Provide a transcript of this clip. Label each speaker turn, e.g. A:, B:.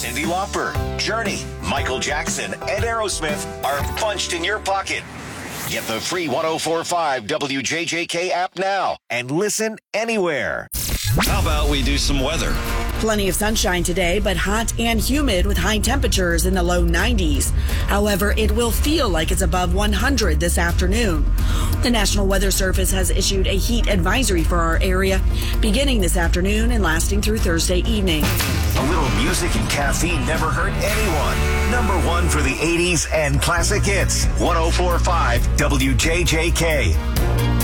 A: Cyndi Lauper, Journey, Michael Jackson, and Aerosmith are bunched in your pocket. Get the free 104.5 WJJK app now and listen anywhere.
B: How about we do some weather?
C: Plenty of sunshine today, but hot and humid with high temperatures in the low 90s. However, it will feel like it's above 100 this afternoon. The National Weather Service has issued a heat advisory for our area beginning this afternoon and lasting through Thursday evening.
A: A little music and caffeine never hurt anyone. Number one for the 80s and classic hits. 104.5 WJJK.